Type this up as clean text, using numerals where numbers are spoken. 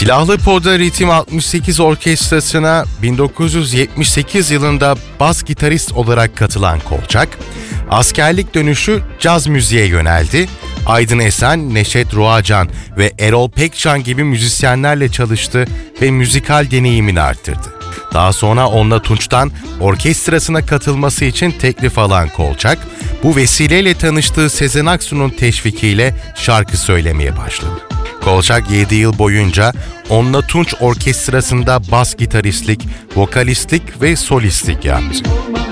Silahlı Poda Ritim 68 Orkestrası'na 1978 yılında bas gitarist olarak katılan Kolçak, askerlik dönüşü caz müziğe yöneldi. Aydın Esen, Neşet Ruacan ve Erol Pekcan gibi müzisyenlerle çalıştı ve müzikal deneyimini arttırdı. Daha sonra Onla Tunç'tan orkestrasına katılması için teklif alan Kolçak, bu vesileyle tanıştığı Sezen Aksu'nun teşvikiyle şarkı söylemeye başladı. Kolçak 7 yıl boyunca Onla Tunç Orkestrası'nda bas gitaristlik, vokalistlik ve solistlik yaptı.